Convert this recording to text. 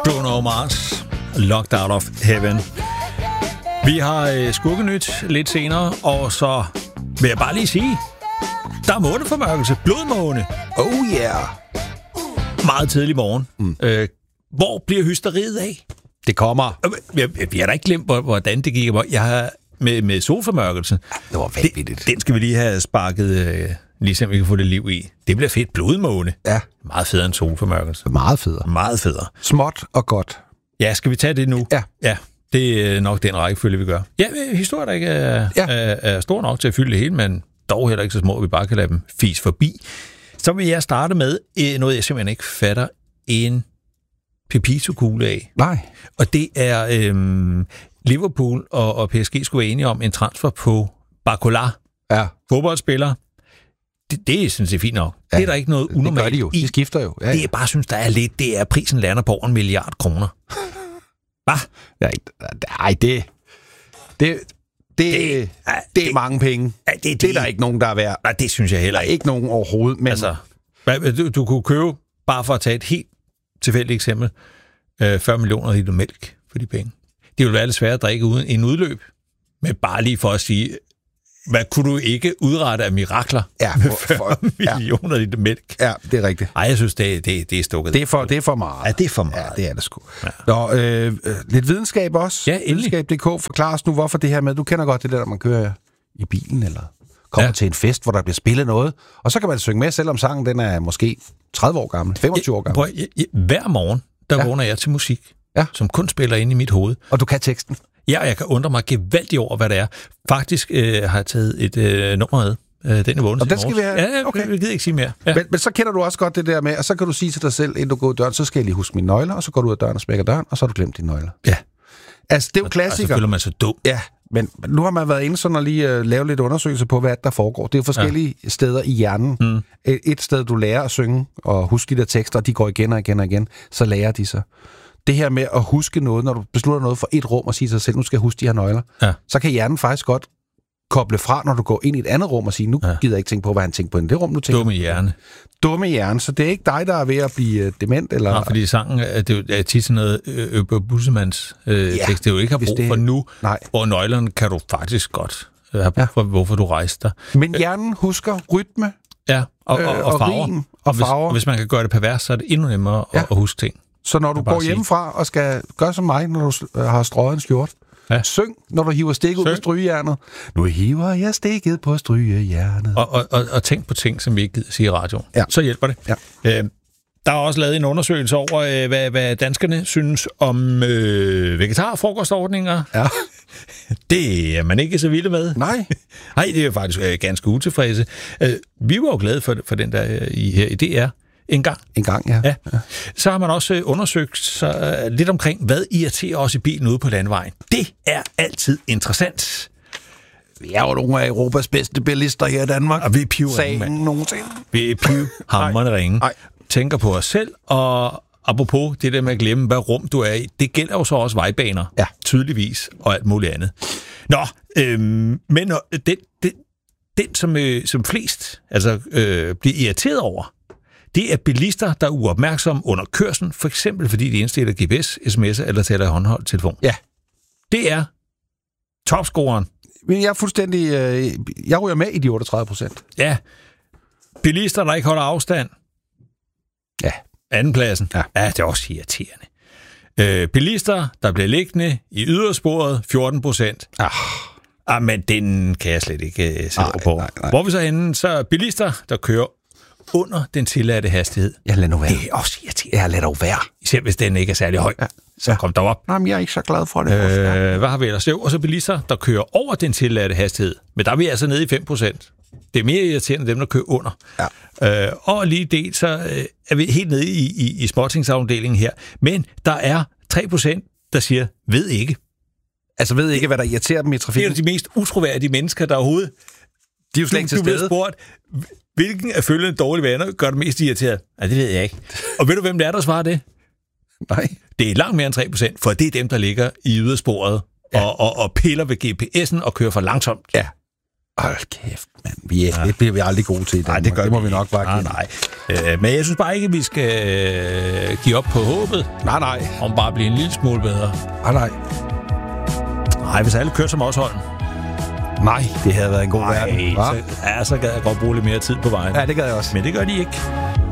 Bruno Mars, Locked Out of Heaven. Vi har skurkenyt lidt senere, og så vil jeg bare lige sige, der er måneformørkelse, blodmåne. Oh yeah! Meget tidlig morgen. Hvor bliver hysteriet af? Det kommer. Vi har da ikke glemt, hvordan det gik. Jeg har med solformørkelsen. Det var vanvittigt. Den skal vi lige have sparket, ligesom vi kan få det liv i. Det bliver fedt. Blodmåne. Ja. Meget federe end solformørkelse. Meget federe. Meget federe. Småt og godt. Ja, skal vi tage det nu? Ja. Det er nok den rækkefølge, vi gør. Ja, historier, der ikke er stor nok til at fylde det hele, men dog heller ikke så små, at vi bare kan lade dem fise forbi. Så vil jeg starte med noget, jeg simpelthen ikke fatter en Pepito-kugle af. Nej. Og det er Liverpool og PSG skulle være enige om en transfer på Barcola. Ja. Fodboldspiller. Det er sådan set fint nok. Ja. Det er der ikke noget unormalt. Det gør de jo. De skifter jo. Ja. Det jeg bare synes, der er lidt, det er, prisen lander på over 1 milliard kroner. Hvad? Nej, det er mange penge. Ja, det er der ikke nogen, der er værd. Nej, det synes jeg heller ikke. Der er ikke nogen overhovedet. Men... Altså, du kunne købe, bare for at tage et helt tilfældigt eksempel, 40 millioner liter mælk for de penge. Det ville være lidt svært at drikke uden en udløb. Men bare lige for at sige, hvad kunne du ikke udrette af mirakler med 40 millioner liter mælk? Ja, det er rigtigt. Ej, jeg synes, det er stukket. Det er for meget. Ja, det er for meget. Ja, det er det sgu. Ja. Nå, lidt videnskab også. Ja, endelig. Videnskab.dk forklarer os nu, hvorfor det her med, du kender godt det der, når man kører i bilen, eller kommer til en fest, hvor der bliver spillet noget, og så kan man synge med, selvom sangen den er måske 30 år gammel, 25 år gammel. Hver morgen, vågner jeg til musik, som kun spiller inde i mit hoved. Og du kan teksten? Ja, og jeg kan undre mig gevaldigt over, hvad det er. Faktisk har jeg taget et nummer med. Den er vågnet. Og den skal vi have? Ja, okay. Vi gider ikke sige mere. Ja. Men så kender du også godt det der med, og så kan du sige til dig selv, inden du går ud af døren, så skal jeg lige huske mine nøgler, og så går du ud af døren og smækker døren, og så har du glemt dine nøgler. Ja. Altså, det er jo klassiker. Og så føler man sig dum. Ja, men nu har man været inde sådan og lige lave lidt undersøgelser på, hvad der foregår. Det er jo forskellige steder i hjernen. Et sted, du lærer at synge og huske de der tekster, og de går igen og igen og igen, så lærer de sig. Det her med at huske noget, når du beslutter noget for et rum og siger til dig selv, nu skal jeg huske de her nøgler, så kan hjernen faktisk godt koble fra, når du går ind i et andet rum og sige, nu gider jeg ikke tænke på, hvad han tænker på i det rum, nu tænker. Dumme hjerne. Så det er ikke dig, der er ved at blive dement? Eller... Nej, fordi sangen det er tit sådan noget Bussemanns tekst. Det er jo ikke har brug for nu, hvor nøglerne kan du faktisk godt have brug for, hvorfor du rejser dig. Men hjernen husker rytme og farver. Rim og farver. Og hvis man kan gøre det pervers, så er det endnu nemmere at huske ting. Så når du går hjemmefra og skal gøre som mig, når du har strøget en skjort, syng, når du hiver stikket ud på strygejernet. Nu hiver jeg stikket på strygejernet. Og tænk på ting, som vi ikke gider sige i radioen. Ja. Så hjælper det. Ja. Der er også lavet en undersøgelse over, hvad danskerne synes om vegetarfrokostordninger. Ja. Det er man ikke så vilde med. Nej. Nej, det er faktisk ganske utilfredse. Vi var jo glade for den der her i DR. En gang, ja. Så har man også undersøgt lidt omkring, hvad irriterer os i bilen ude på landvejen. Det er altid interessant. Vi er jo nogle af Europas bedste bilister her i Danmark. Og vi er pivringe. Vi er pivhamrende ringe. Tænker på os selv, og apropos det der med at glemme, hvad rum du er i, det gælder jo så også vejbaner, tydeligvis, og alt muligt andet. Nå, men den som flest bliver irriteret over, det er bilister, der er uopmærksomme under kørslen, for eksempel fordi de indstiller GPS, sms'er eller taler i håndholdt telefon. Ja. Det er topscoren. Men jeg er fuldstændig... jeg ryger med i de 38%. Ja. Bilister, der ikke holder afstand. Ja. Andenpladsen. Ja, det er også irriterende. Bilister, der bliver liggende i ydersporet, 14%. Men den kan jeg slet ikke sætte på. Nej. Hvor vi så henne, så bilister, der kører under den tilladte hastighed. Ja, lad nu være. Det er også irriterende. Ja, lad dog være. Især hvis den ikke er særlig høj. Ja. Så kom der op. Nej, men jeg er ikke så glad for det. Hvad har vi ellers? Og så bilister, der kører over den tilladte hastighed. Men der er vi altså nede i 5%. Det er mere irriterende dem, der kører under. Ja. Og lige det, så er vi helt nede i småtingsafdelingen her. Men der er 3%, der siger, ved ikke. Altså ved ikke, hvad der irriterer dem i trafikken? Det er de mest utroværdige mennesker, der overhovedet... De er jo slet ikke til stede. Du bliver spurgt, hvilken af følgende dårlige vaner gør det mest irriteret? Nej, det ved jeg ikke. Og ved du, hvem det er, der svarer det? Nej. Det er langt mere end 3%, for det er dem, der ligger i ydersporet og piller ved GPS'en og kører for langsomt. Ja. Hold kæft, mand. Det bliver vi aldrig gode til i Danmark. Nej, det må vi nok bare give. Nej. Men jeg synes bare ikke, at vi skal give op på håbet. Nej. Om bare at blive en lille smule bedre. Nej. Nej, hvis alle kørte som os, Holm. Nej, det havde været en god verden. Så gad jeg godt bruge lidt mere tid på vejen. Ja, det gad jeg også. Men det gør de ikke.